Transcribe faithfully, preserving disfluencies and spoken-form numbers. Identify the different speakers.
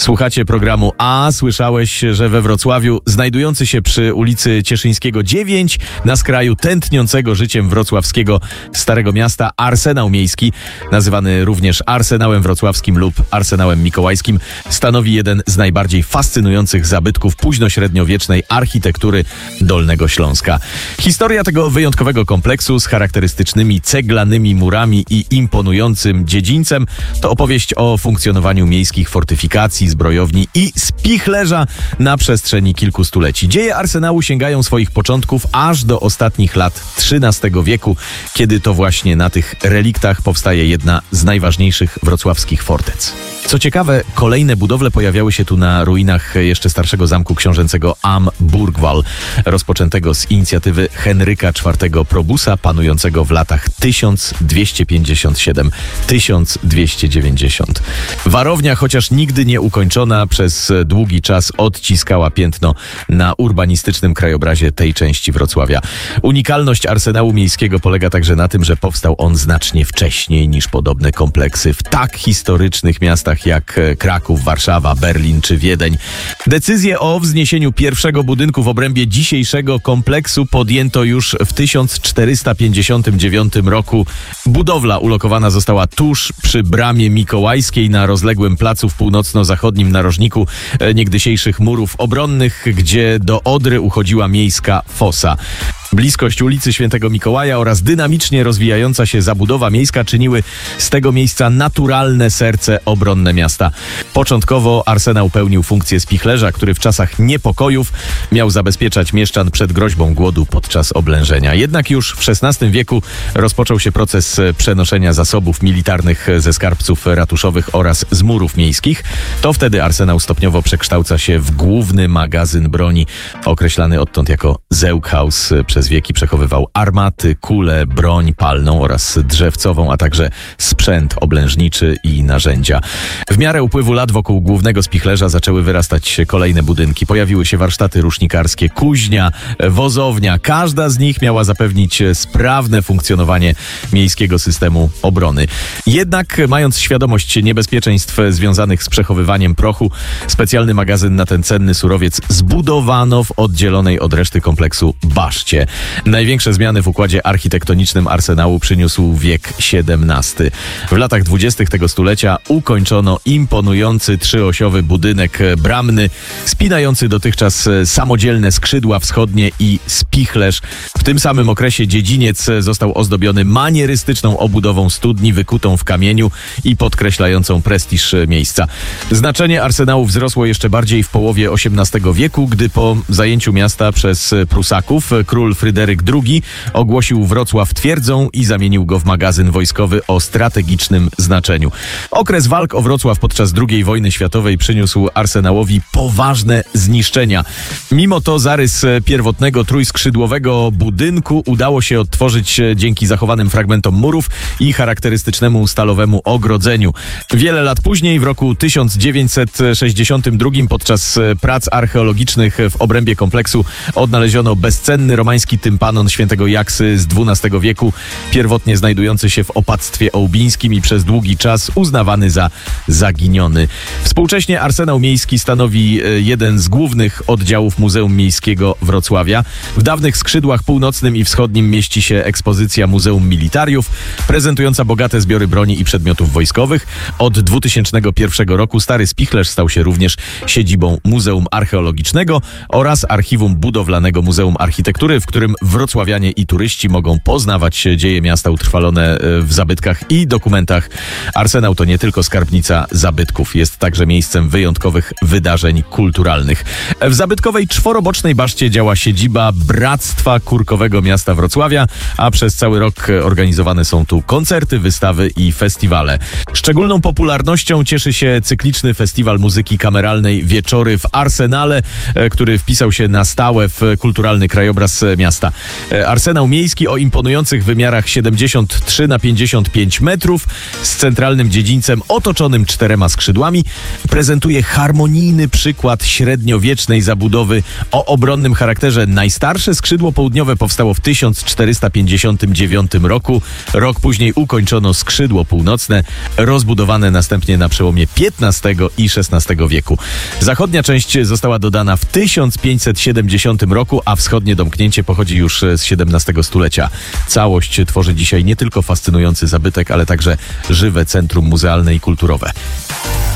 Speaker 1: Słuchacie programu A. Słyszałeś, że we Wrocławiu, znajdujący się przy ulicy Cieszyńskiego dziewięć, na skraju tętniącego życiem wrocławskiego Starego Miasta, Arsenał Miejski, nazywany również Arsenałem Wrocławskim lub Arsenałem Mikołajskim, stanowi jeden z najbardziej fascynujących zabytków późnośredniowiecznej architektury Dolnego Śląska. Historia tego wyjątkowego kompleksu z charakterystycznymi ceglanymi murami i imponującym dziedzińcem to opowieść o funkcjonowaniu miejskich fortyfikacji, zbrojowni i spichlerza na przestrzeni kilku stuleci. Dzieje Arsenału sięgają swoich początków aż do ostatnich lat trzynastego wieku, kiedy to właśnie na tych reliktach powstaje jedna z najważniejszych wrocławskich fortec. Co ciekawe, kolejne budowle pojawiały się tu na ruinach jeszcze starszego zamku książęcego Am Burgwall, rozpoczętego z inicjatywy Henryka czwartego Probusa, panującego w latach tysiąc dwieście pięćdziesiąt siedem do tysiąc dwieście dziewięćdziesiąt. Warownia, chociaż nigdy nie ukończona, przez długi czas odciskała piętno na urbanistycznym krajobrazie tej części Wrocławia. Unikalność Arsenału Miejskiego polega także na tym, że powstał on znacznie wcześniej niż podobne kompleksy w tak historycznych miastach jak Kraków, Warszawa, Berlin czy Wiedeń. Decyzję o wzniesieniu pierwszego budynku w obrębie dzisiejszego kompleksu podjęto już w tysiąc czterysta pięćdziesiątym dziewiątym roku. Budowla ulokowana została tuż przy Bramie Mikołajskiej na rozległym placu w północno-zachodnim narożniku niegdysiejszych murów obronnych, gdzie do Odry uchodziła miejska fosa. Bliskość ulicy Świętego Mikołaja oraz dynamicznie rozwijająca się zabudowa miejska czyniły z tego miejsca naturalne serce obronne miasta. Początkowo Arsenał pełnił funkcję spichlerza, który w czasach niepokojów miał zabezpieczać mieszczan przed groźbą głodu podczas oblężenia. Jednak już w szesnastym wieku rozpoczął się proces przenoszenia zasobów militarnych ze skarbców ratuszowych oraz z murów miejskich. To wtedy Arsenał stopniowo przekształca się w główny magazyn broni, określany odtąd jako Zeughaus. Przez wieki przechowywał armaty, kule, broń palną oraz drzewcową, a także sprzęt oblężniczy i narzędzia. W miarę upływu lat wokół głównego spichlerza zaczęły wyrastać kolejne budynki. Pojawiły się warsztaty rusznikarskie, kuźnia, wozownia. Każda z nich miała zapewnić sprawne funkcjonowanie miejskiego systemu obrony. Jednak, mając świadomość niebezpieczeństw związanych z przechowywaniem prochu, specjalny magazyn na ten cenny surowiec zbudowano w oddzielonej od reszty kompleksu baszcie. Największe zmiany w układzie architektonicznym Arsenału przyniósł wiek siedemnasty. W latach dwudziestych tego stulecia ukończono imponujący trzyosiowy budynek bramny, spinający dotychczas samodzielne skrzydła wschodnie i spichlerz. W tym samym okresie dziedziniec został ozdobiony manierystyczną obudową studni wykutą w kamieniu i podkreślającą prestiż miejsca. Znaczenie Arsenału wzrosło jeszcze bardziej w połowie osiemnastego wieku, gdy po zajęciu miasta przez Prusaków król Fryderyk drugi ogłosił Wrocław twierdzą i zamienił go w magazyn wojskowy o strategicznym znaczeniu. Okres walk o Wrocław podczas drugiej wojny światowej przyniósł Arsenałowi poważne zniszczenia. Mimo to zarys pierwotnego trójskrzydłowego budynku udało się odtworzyć dzięki zachowanym fragmentom murów i charakterystycznemu stalowemu ogrodzeniu. Wiele lat później, w roku tysiąc dziewięćset sześćdziesiątym drugim, podczas prac archeologicznych w obrębie kompleksu odnaleziono bezcenny romański tympanon świętego Jaksy z dwunastego wieku, pierwotnie znajdujący się w opactwie ołbińskim i przez długi czas uznawany za zaginiony. Współcześnie Arsenał Miejski stanowi jeden z głównych oddziałów Muzeum Miejskiego Wrocławia. W dawnych skrzydłach północnym i wschodnim mieści się ekspozycja Muzeum Militariów, prezentująca bogate zbiory broni i przedmiotów wojskowych. Od dwutysięcznego pierwszego roku Stary Spichlerz stał się również siedzibą Muzeum Archeologicznego oraz Archiwum Budowlanego Muzeum Architektury, w którym wrocławianie i turyści mogą poznawać dzieje miasta utrwalone w zabytkach i dokumentach. Arsenał to nie tylko skarbnica zabytków, jest także miejscem wyjątkowych wydarzeń kulturalnych. W zabytkowej czworobocznej baszcie działa siedziba Bractwa Kurkowego Miasta Wrocławia, a przez cały rok organizowane są tu koncerty, wystawy i festiwale. Szczególną popularnością cieszy się cykliczny festiwal muzyki kameralnej Wieczory w Arsenale, który wpisał się na stałe w kulturalny krajobraz miasta. Arsenał Miejski o imponujących wymiarach siedemdziesiąt trzy na pięćdziesiąt pięć metrów z centralnym dziedzińcem otoczonym czterema skrzydłami prezentuje harmonijny przykład średniowiecznej zabudowy o obronnym charakterze. Najstarsze skrzydło południowe powstało w tysiąc czterysta pięćdziesiątym dziewiątym roku. Rok później ukończono skrzydło północne, rozbudowane następnie na przełomie piętnastego i szesnastego wieku. Zachodnia część została dodana w tysiąc pięćset siedemdziesiątym roku, a wschodnie domknięcie pochodzi już z siedemnastego stulecia. Całość tworzy dzisiaj nie tylko fascynujący zabytek, ale także żywe centrum muzealne i kulturowe.